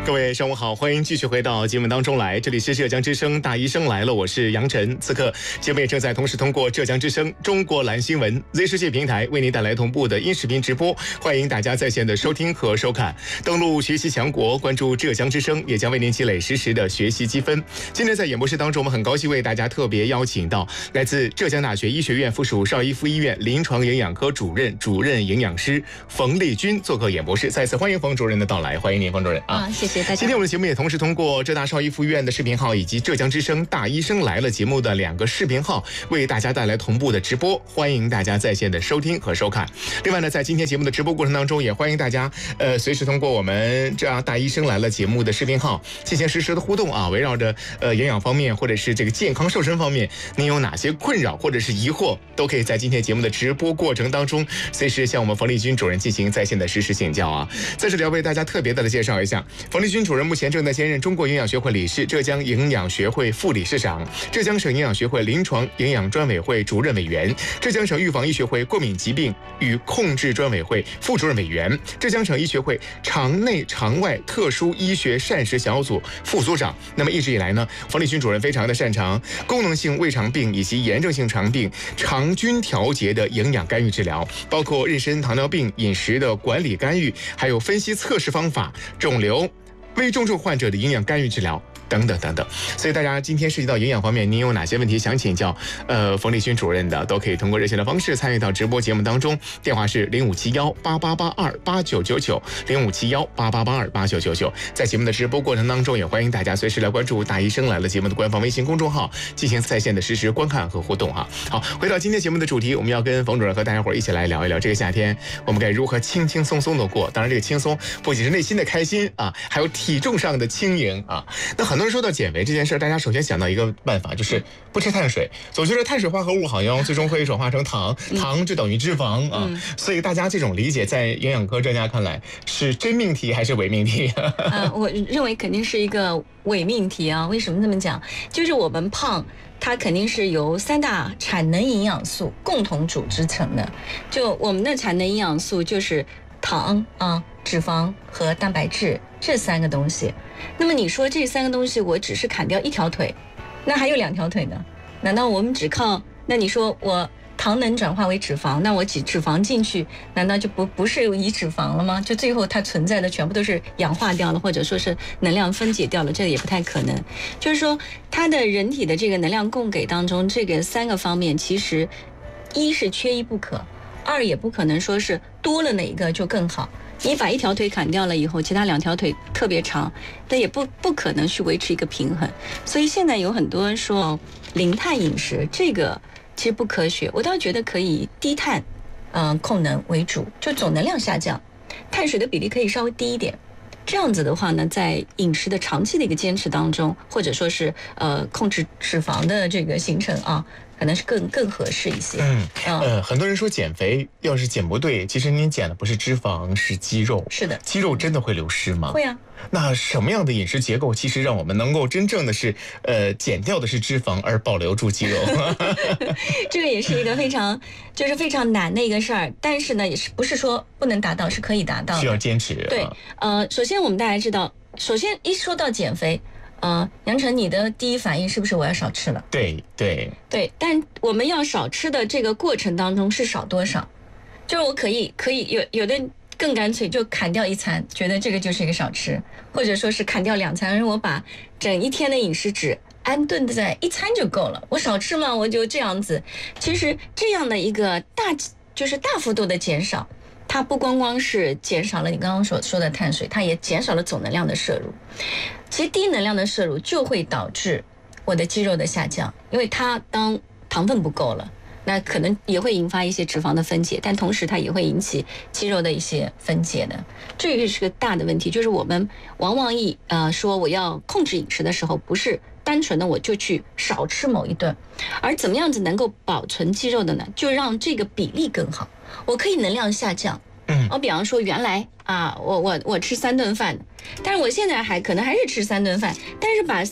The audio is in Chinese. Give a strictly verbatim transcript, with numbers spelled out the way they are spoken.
各位上午好，欢迎继续回到节目当中来，这里是浙江之声大医生来了，我是杨晨。此刻节目也正在同时通过浙江之声、中国蓝新闻、Z 世界平台为您带来同步的音视频直播，欢迎大家在线的收听和收看。登录学习强国，关注浙江之声，也将为您积累实时的学习积分。今天在演播室当中，我们很高兴为大家特别邀请到来自浙江大学医学院附属邵逸夫医院临床营养科主任、主任营养师冯丽君做客演播室。再次欢迎冯主任的到来，欢迎您，冯主任啊！ 啊，谢谢大家。 今天我们的节目也同时通过浙大邵逸夫医院的视频号以及浙江之声大医生来了节目的两个视频号，为大家带来同步的直播，欢迎大家在线的收听和收看。另外呢，在今天节目的直播过程当中，也欢迎大家呃随时通过我们浙大医生来了节目的视频号进行实时的互动啊，围绕着呃营养方面或者是这个健康瘦身方面，您有哪些困扰或者是疑惑，都可以在今天节目的直播过程当中随时向我们冯丽君主任进行在线的实时请教啊。在这里要为大家特别的介绍一下，冯丽君主任目前正在兼任中国营养学会理事、浙江营养学会副理事长、浙江省营养学会临床营养专委会主任委员、浙江省预防医学会过敏疾病与控制专委会副主任委员、浙江省医学会肠内肠外特殊医学膳食小组副组长。那么一直以来呢，冯丽君主任非常的擅长功能性胃肠病以及炎症性肠病肠菌调节的营养干预治疗，包括妊娠糖尿病饮食的管理干预，还有分析测试方法、肿瘤危重症患者的营养干预治疗等等等等。所以大家今天涉及到营养方面，您有哪些问题想请教呃冯丽君主任的，都可以通过热线的方式参与到直播节目当中。电话是零五七幺八八八二八九九九，零五七幺八八八二八九九九。在节目的直播过程当中，也欢迎大家随时来关注大医生来了节目的官方微信公众号，进行在线的实时观看和互动哈。好，回到今天节目的主题，我们要跟冯主任和大家伙一起来聊一聊这个夏天我们该如何轻轻松松的过。当然，这个轻松不仅是内心的开心啊，还有体重上的轻盈啊。那很多人说到减肥这件事，大家首先想到一个办法，就是不吃碳水，总觉得碳水化合物好像最终会转化成糖，糖就等于脂肪啊。嗯、所以大家这种理解，在营养科专家看来是真命题还是伪命题？ 呃，我认为肯定是一个伪命题啊。为什么这么讲？就是我们胖，它肯定是由三大产能营养素共同组织成的。就我们的产能营养素就是糖啊、脂肪和蛋白质这三个东西。那么你说这三个东西我只是砍掉一条腿，那还有两条腿呢？难道我们只靠，那你说我糖能转化为脂肪，那我挤脂肪进去，难道就不不是以脂肪了吗？就最后它存在的全部都是氧化掉了，或者说是能量分解掉了，这个也不太可能。就是说它的人体的这个能量供给当中，这个三个方面其实一是缺一不可，二也不可能说是多了哪一个就更好。你把一条腿砍掉了以后，其他两条腿特别长，但也不不可能去维持一个平衡。所以现在有很多人说零碳饮食，这个其实不科学。我倒觉得可以低碳，嗯、呃，控能为主，就总能量下降，碳水的比例可以稍微低一点。这样子的话呢，在饮食的长期的一个坚持当中，或者说是呃控制脂肪的这个形成啊，可能是更更合适一些。 嗯呃，很多人说减肥要是减不对，其实您减的不是脂肪，是肌肉。是的，肌肉真的会流失吗？ 会啊。 那什么样的饮食结构，其实让我们能够真正的是呃减掉的是脂肪，而保留住肌肉？ 这个也是一个非常就是非常难的一个事儿，但是呢，也是不是说不能达到，是可以达到的， 需要坚持。 对，呃，首先我们大家知道，首先一说到减肥。呃，杨晨，你的第一反应是不是我要少吃了？ 对对对，但我们要少吃的这个过程当中是少多少？就是我可以可以有有的更干脆就砍掉一餐，觉得这个就是一个少吃，或者说是砍掉两餐，我把整一天的饮食只安顿的在一餐就够了。我少吃嘛，我就这样子。其实这样的一个大就是大幅度的减少，它不光光是减少了你刚刚所说的碳水，它也减少了总能量的摄入。其实低能量的摄入就会导致我的肌肉的下降，因为它当糖分不够了，那可能也会引发一些脂肪的分解，但同时它也会引起肌肉的一些分解的。这个是个大的问题，就是我们往往以呃说我要控制饮食的时候，不是单纯的我就去少吃某一顿，而怎么样子能够保存肌肉的呢？就让这个比例更好。我可以能量下降，嗯，我比方说原来啊，我我我吃三顿饭，但是我现在还可能还是吃三顿饭，但是把